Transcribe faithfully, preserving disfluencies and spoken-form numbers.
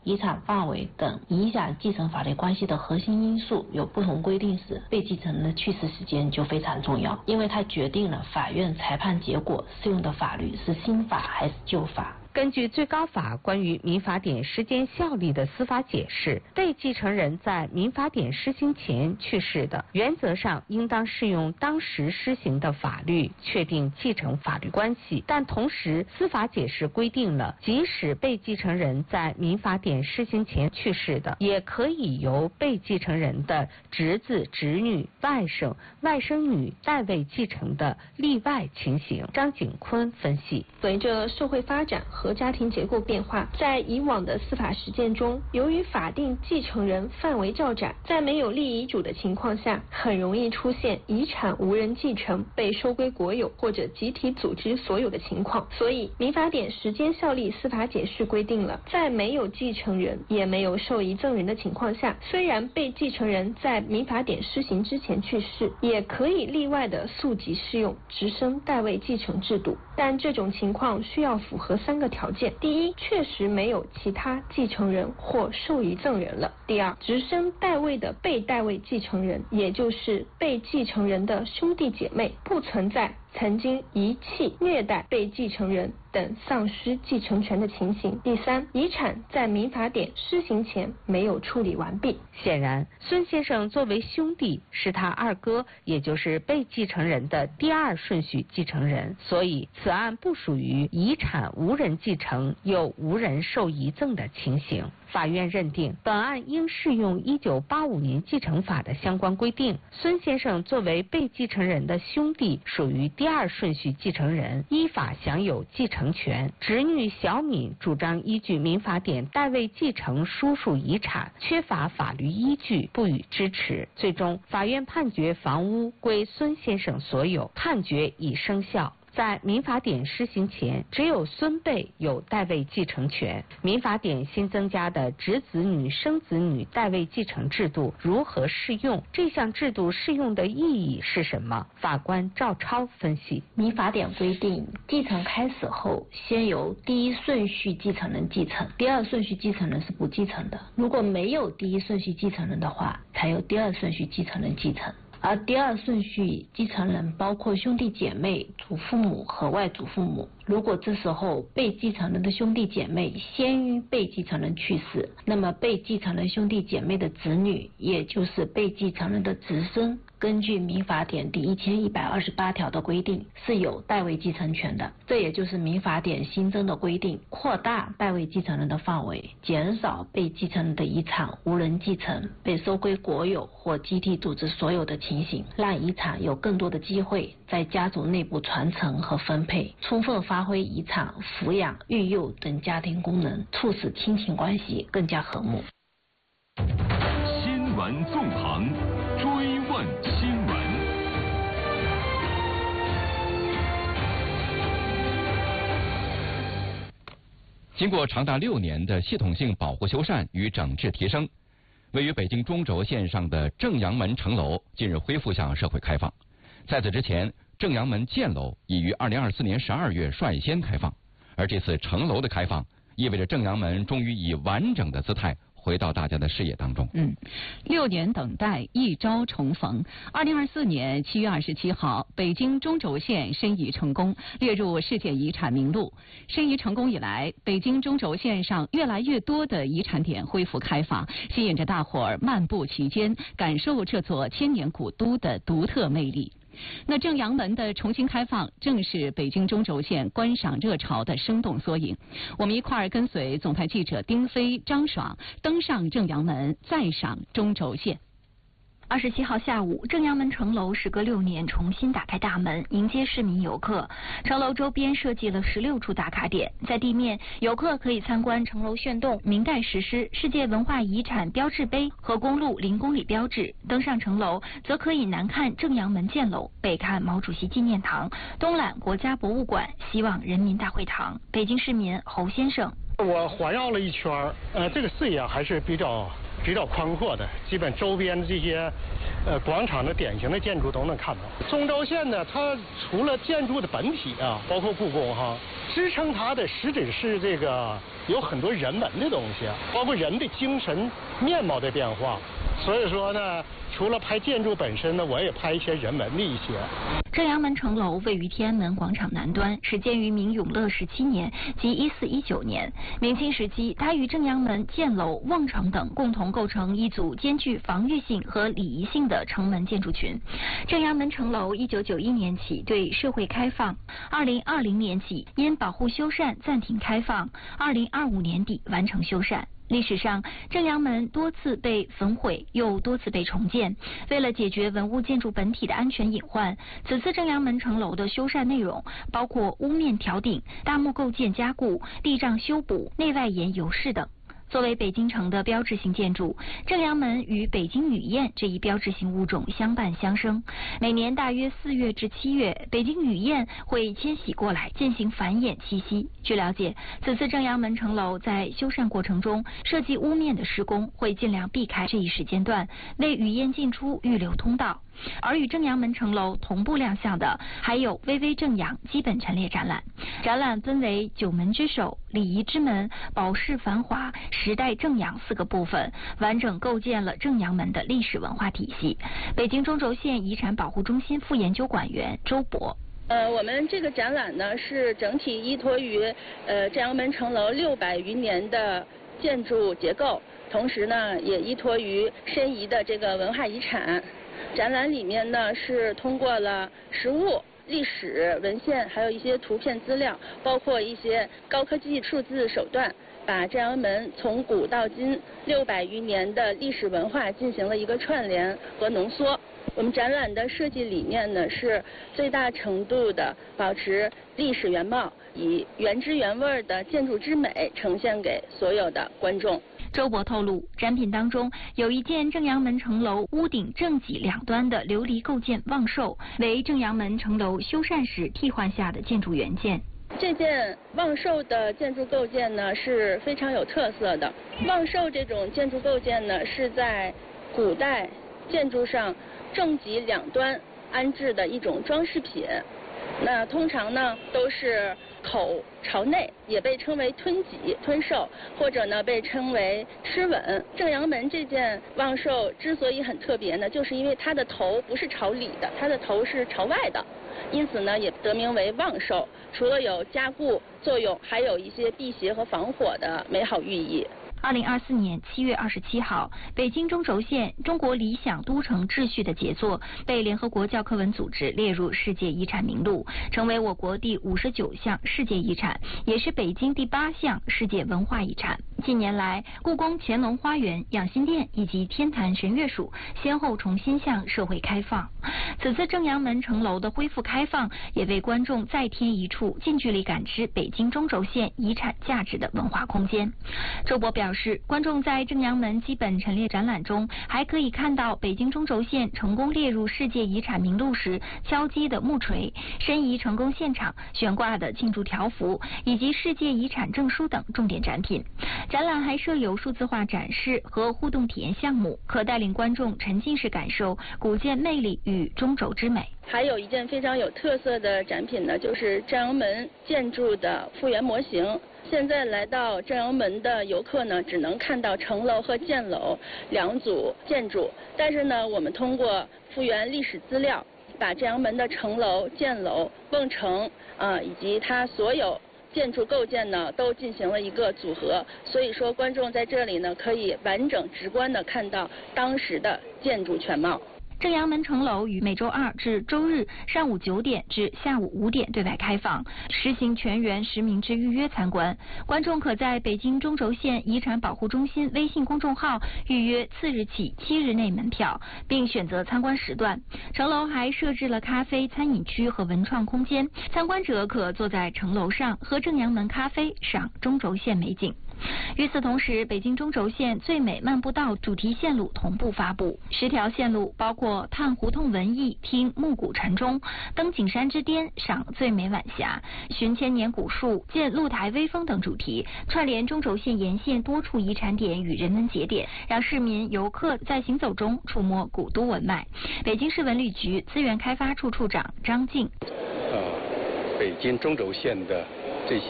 遗产范围等影响继承法律关系的核心因素有不同规定时，被继承人的去世时间就非常重要，因为它决定了法院裁判结果适用的法律是新法还是旧法。 根据最高法关于民法典时间效力的司法解释，被继承人在民法典施行前去世的，原则上应当适用当时施行的法律确定继承法律关系。但同时，司法解释规定了，即使被继承人在民法典施行前去世的，也可以由被继承人的侄子、侄女、外甥、外甥女代位继承的例外情形。张景坤分析， 随着社会发展和家庭结构变化，在以往的司法实践中，由于法定继承人范围较窄，在没有立遗嘱的情况下，很容易出现遗产无人继承、被收归国有或者集体组织所有的情况。所以，民法典时间效力司法解释规定了，在没有继承人也没有受遗赠人的情况下，虽然被继承人在民法典施行之前去世，也可以例外的溯及适用直升代位继承制度，但这种情况需要符合三个条件：第一，确实没有其他继承人或受遗赠人了；第二，直升代位的被代位继承人，也就是被继承人的兄弟姐妹，不存在曾经遗弃、虐待被继承人等丧失继承权的情形；第三，遗产在民法典施行前没有处理完毕。 显然，孙先生作为兄弟，是他二哥，也就是被继承人的第二顺序继承人，所以此案不属于遗产无人继承又无人受遗赠的情形。法院认定本案应适用一九八五年继承法的相关规定。孙先生作为被继承人的兄弟，属于第二顺序继承人，依法享有继承权。侄女小敏主张依据民法典代位继承叔叔遗产，缺乏法律依据，不予支持。最终，法院判决房屋归孙先生所有，判决已生效。在民法典施行前，只有孙辈有代位继承权。民法典新增加的侄子女、生子女代位继承制度如何适用？这项制度适用的意义是什么？法官赵超分析， 民法典规定，继承开始后，先由第一顺序继承人继承，第二顺序继承人是不继承的。如果没有第一顺序继承人的话，才由第二顺序继承人继承。而第二顺序继承人包括兄弟姐妹、祖父母和外祖父母。如果这时候被继承人的兄弟姐妹先于被继承人去世，那么被继承人兄弟姐妹的子女，也就是被继承人的子孙，根据民法典第一千一百二十八条的规定，是有代位继承权的。这也就是民法典新增的规定，扩大代位继承人的范围，减少被继承人的遗产无人继承、被收归国有或集体组织所有的情形，让遗产有更多的机会在家族内部传承和分配，充分发挥遗产抚养、育幼等家庭功能，促使亲情关系更加和睦。 新闻纵横，追问新闻。 经过长达六年的系统性保护修缮与整治提升，位于北京中轴线上的正阳门城楼近日恢复向社会开放。在此之前，正阳门建楼已于二零二四年十二月率先开放，而这次城楼的开放，意味着正阳门终于以完整的姿态回到大家的视野当中。 嗯，六年等待，一朝重逢。二零二四年七月二十七号，北京中轴线申遗成功，列入世界遗产名录。申遗成功以来，北京中轴线上越来越多的遗产点恢复开放，吸引着大伙儿漫步其间，感受这座千年古都的独特魅力。那正阳门的重新开放，正是北京中轴线观赏热潮的生动缩影。我们一块儿跟随总台记者丁飞、张爽登上正阳门，再赏中轴线。 二十七号下午，正阳门城楼时隔六年重新打开大门，迎接市民游客。城楼周边设计了十六处打卡点，在地面，游客可以参观城楼炫动、明代石狮、世界文化遗产标志碑和公路零公里标志；登上城楼，则可以南看正阳门建楼，北看毛主席纪念堂，东览国家博物馆、希望人民大会堂。北京市民侯先生： 我环绕了一圈，呃，这个视野还是比较。比较宽阔的，基本周边的这些呃广场的典型的建筑都能看到。中轴线呢，它除了建筑的本体啊，包括故宫哈，支撑它的实质是这个有很多人文的东西，包括人的精神面貌的变化。所以说呢，除了拍建筑本身呢，我也拍一些人文的一些。 正阳门城楼位于天安门广场南端，始建于明永乐十七年即一四一九年。明清时期，它与正阳门、箭楼、望城等共同构成一组兼具防御性和礼仪性的城门建筑群。正阳门城楼一九九一年起对社会开放，二零二零年起因保护修缮暂停开放，二零二五年底完成修缮。历史上，正阳门多次被焚毁，又多次被重建。为了解决文物建筑本体的安全隐患，此次正阳门城楼的修缮内容包括屋面挑顶、大木构件加固、地障修补、内外檐油饰等。作为北京城的标志性建筑，正阳门与北京雨燕这一标志性物种相伴相生。每年大约四月至七月，北京雨燕会迁徙过来进行繁衍栖息。据了解，此次正阳门城楼在修缮过程中，设计屋面的施工会尽量避开这一时间段，为雨燕进出预留通道。而与正阳门城楼同步亮相的，还有巍巍正阳基本陈列展览。展览分为九门之首、礼仪之门、宝饰繁华、时代正阳四个部分，完整构建了正阳门的历史文化体系。北京中轴线遗产保护中心副研究馆员周博。 呃，我们这个展览呢是整体依托于呃正阳门城楼六百余年的建筑结构，同时呢也依托于申遗的这个文化遗产。展览里面呢是通过了实物、历史文献，还有一些图片资料，包括一些高科技数字手段，把正阳门从古到今六百余年的历史文化进行了一个串联和浓缩。我们展览的设计理念呢是最大程度的保持历史原貌，以原汁原味的建筑之美呈现给所有的观众。 周博透露，展品当中有一件正阳门城楼屋顶正脊两端的琉璃构件望寿，为正阳门城楼修缮时替换下的建筑原件。 这件望寿的建筑构件呢是非常有特色的。望寿这种建筑构件呢是在古代建筑上正脊两端安置的一种装饰品。那通常呢都是口朝内，也被称为吞脊、吞寿，或者呢被称为吃吻。正阳门这件望寿之所以很特别呢，就是因为它的头不是朝里的，它的头是朝外的，因此呢也得名为望寿。除了有加固作用，还有一些辟邪和防火的美好寓意。 二零二四年七月二十七号，北京中轴线中国理想都城秩序的杰作被联合国教科文组织列入世界遗产名录，成为我国第五十九项世界遗产，也是北京第八项世界文化遗产。近年来，故宫乾隆花园、养心殿以及天坛神乐署先后重新向社会开放。此次正阳门城楼的恢复开放，也为观众再添一处近距离感知北京中轴线遗产价值的文化空间。周博表示，观众在正阳门基本陈列展览中，还可以看到北京中轴线成功列入世界遗产名录时敲击的木锤、申遗成功现场悬挂的庆祝条幅，以及世界遗产证书等重点展品。展览还设有数字化展示和互动体验项目，可带领观众沉浸式感受古建魅力与中轴之美。 还有一件非常有特色的展品呢，就是正阳门建筑的复原模型。现在来到正阳门的游客呢，只能看到城楼和箭楼两组建筑，但是呢，我们通过复原历史资料，把正阳门的城楼、箭楼、瓮城啊、呃、以及它所有建筑构件呢，都进行了一个组合，所以说观众在这里呢，可以完整直观的看到当时的建筑全貌。 正阳门城楼于每周二至周日上午九点至下午五点对外开放，实行全员实名制预约参观。观众可在北京中轴线遗产保护中心微信公众号预约次日起七日内门票，并选择参观时段。城楼还设置了咖啡、餐饮区和文创空间，参观者可坐在城楼上喝正阳门咖啡，赏中轴线美景。与此同时，北京中轴线最美漫步道主题线路同步发布，十条线路包括探胡同文艺、听暮鼓晨钟、登景山之巅、赏最美晚霞、寻千年古树、见露台微风等主题，串联中轴线沿线多处遗产点与人文节点，让市民游客在行走中触摸古都文脉。北京市文旅局资源开发处处长张静。 呃，北京中轴线的